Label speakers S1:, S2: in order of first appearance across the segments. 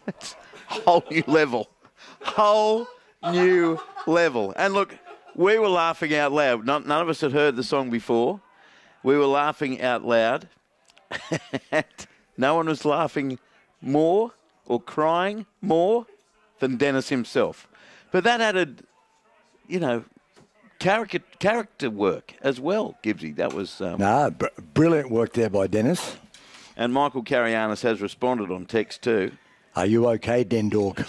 S1: It's whole new level. Whole new level. And look, we were laughing out loud. None of us had heard the song before. We were laughing out loud. And no one was laughing more or crying more than Dennis himself. But that added, character work as well, Gibbsy. That was...
S2: brilliant work there by Dennis.
S1: And Michael Carianis has responded on text too.
S2: Are you okay, Dendork?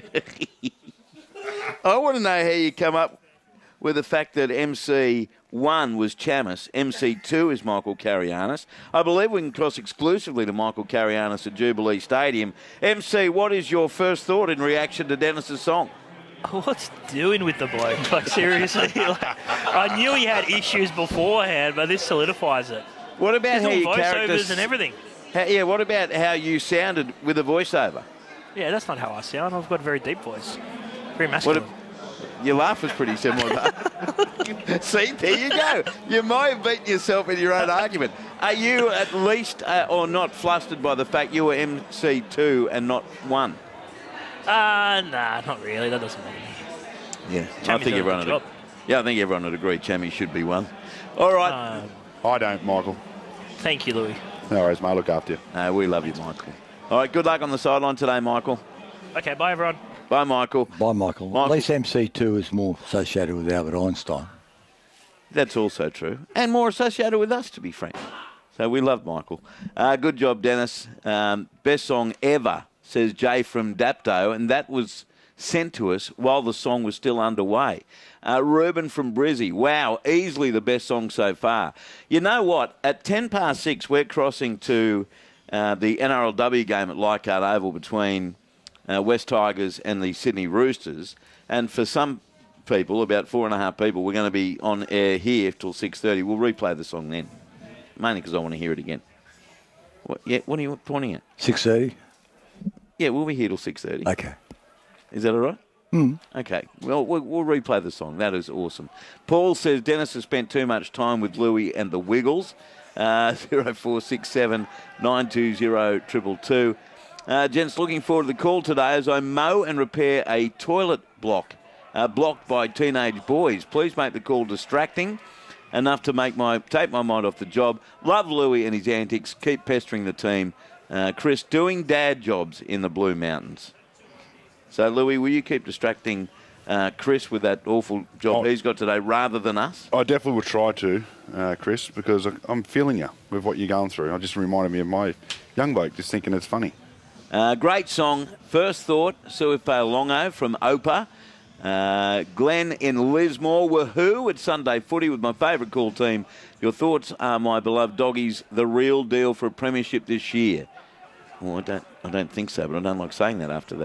S1: I want to know how you come up with the fact that MC1 was Chamis, MC2 is Michael Carianis. I believe we can cross exclusively to Michael Carianis at Jubilee Stadium. MC, what is your first thought in reaction to Dennis's song?
S3: What's doing with the bloke? Like, seriously? I knew he had issues beforehand, but this solidifies it.
S1: What about how your
S3: voiceovers and everything?
S1: What about how you sounded with a voiceover?
S3: Yeah, that's not how I sound. I've got a very deep voice. Very masculine.
S1: Your laugh was pretty similar. See, there you go. You might have beaten yourself in your own argument. Are you at least or not flustered by the fact you were MC2 and not 1?
S3: Nah, not really. That doesn't matter me.
S1: Yeah, I think everyone would agree Chammy should be 1. All right.
S4: I don't, Michael.
S3: Thank you, Louis.
S4: No worries, mate. Look after you.
S1: No, we love you, Michael. All right, good luck on the sideline today, Michael.
S3: Okay, bye, everyone.
S1: Bye, Michael.
S2: Bye, Michael. At least MC2 is more associated with Albert Einstein.
S1: That's also true. And more associated with us, to be frank. So we love Michael. Good job, Dennis. Best song ever, says Jay from Dapto, and that was sent to us while the song was still underway. Ruben from Brizzy, wow, easily the best song so far. You know what? At 6:10, we're crossing to the NRLW game at Leichhardt Oval between West Tigers and the Sydney Roosters. And for some people, about 4.5 people, we're going to be on air here till 6:30. We'll replay the song then, mainly because I want to hear it again. What are you pointing at?
S2: 6:30?
S1: Yeah, we'll be here till 6:30.
S2: Okay.
S1: Is that all right? Okay. Well, we'll replay the song. That is awesome. Paul says Dennis has spent too much time with Louis and the Wiggles. 0467 920 222. Gents, looking forward to the call today as I mow and repair a toilet blocked by teenage boys. Please make the call distracting enough to take my mind off the job. Love Louis and his antics. Keep pestering the team. Chris, doing dad jobs in the Blue Mountains. So, Louis, will you keep distracting Chris with that awful job he's got today rather than us?
S4: I definitely will try to, Chris, because I'm feeling you with what you're going through. It just reminded me of my young bloke just thinking it's funny.
S1: Great song. First Thought, Suipa Longo from Opa. Glenn in Lismore. Woohoo! It's Sunday footy with my favourite call team. Your thoughts are, my beloved doggies, the real deal for a premiership this year? Well, I don't think so, but I don't like saying that after that.